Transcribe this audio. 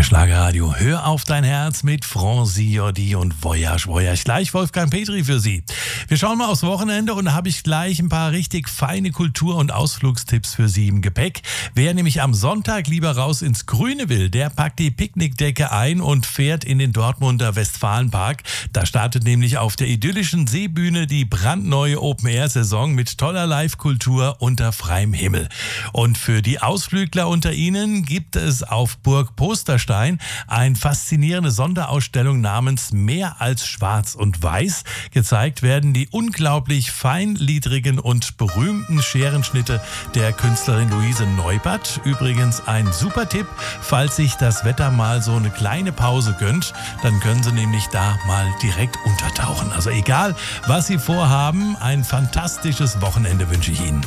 Ihr Schlagerradio, hör auf dein Herz mit Franzi Jordi und Voyage, Voyage. Gleich Wolfgang Petri für Sie. Wir schauen mal aufs Wochenende und da habe ich gleich ein paar richtig feine Kultur- und Ausflugstipps für Sie im Gepäck. Wer nämlich am Sonntag lieber raus ins Grüne will, der packt die Picknickdecke ein und fährt in den Dortmunder Westfalenpark. Da startet nämlich auf der idyllischen Seebühne die brandneue Open-Air-Saison mit toller Live-Kultur unter freiem Himmel. Und für die Ausflügler unter Ihnen gibt es auf Burg Posterstein eine faszinierende Sonderausstellung namens Mehr als Schwarz und Weiß. Gezeigt werden die unglaublich feingliedrigen und berühmten Scherenschnitte der Künstlerin Luise Neubert. Übrigens ein super Tipp, falls sich das Wetter mal so eine kleine Pause gönnt, dann können Sie nämlich da mal direkt untertauchen. Also egal, was Sie vorhaben, ein fantastisches Wochenende wünsche ich Ihnen.